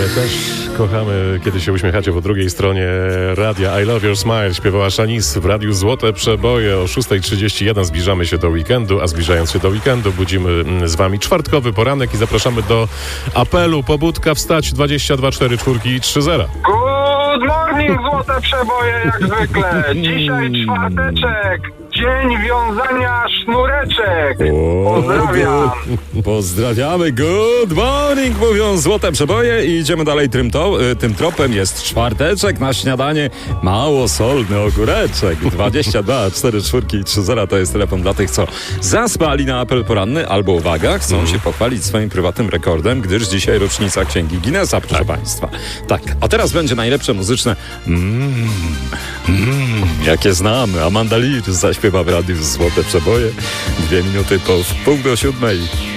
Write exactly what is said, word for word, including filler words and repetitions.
My też kochamy, kiedy się uśmiechacie po drugiej stronie radia. I Love Your Smile śpiewała Shanice w radiu Złote Przeboje. O szósta trzydzieści jeden zbliżamy się do weekendu, a zbliżając się do weekendu budzimy z wami czwartkowy poranek i zapraszamy do apelu. Pobudka wstać dwadzieścia dwa cztery cztery trzy zero. Good morning, Złote Przeboje, jak zwykle. Dzisiaj czwarteczek, dzień wiązania sznureczek. Pozdrawiam. Pozdrawiamy, good morning, mówią Złote Przeboje i idziemy dalej tym, to, tym tropem. Jest czwarteczek, na śniadanie mało solny ogóreczek. dwadzieścia dwa cztery cztery trzy zero to jest telefon dla tych, co zaspali na apel poranny albo, uwaga, chcą mm. się pochwalić swoim prywatnym rekordem, gdyż dzisiaj rocznica Księgi Guinnessa, proszę tak. Państwa. Tak, a teraz będzie najlepsze muzyczne mm, mm, jakie znamy. Amanda Lear zaśpiewa w radiu Złote Przeboje. Dwie minuty po wpół do siódmej.